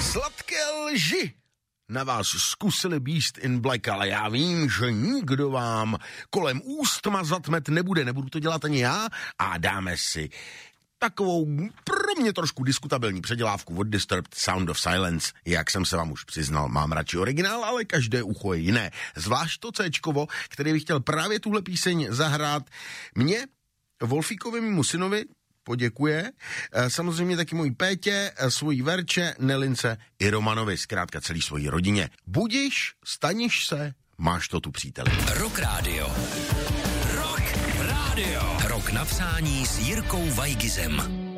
Sladké lži na vás zkusili Beast in Black, ale já vím, že nikdo vám kolem úst mazat met nebudu to dělat ani já a dáme si takovou pro mě trošku diskutabilní předělávku od Disturbed Sound of Silence. Jak jsem se vám už přiznal, mám radši originál, ale každé ucho je jiné. Zvlášť to Cčkovo, který bych chtěl právě tuhle píseň zahrát mě, Wolfíkovi, mému synovi, poděkuje. Samozřejmě taky mojí Pétě, svojí Verče, Nelince i Romanovi, zkrátka celý svojí rodině. Budiš, staniš se, máš to tu, příteli. Rock Radio. Rock Radio. Rok napsání s Jirkou Vajgizem.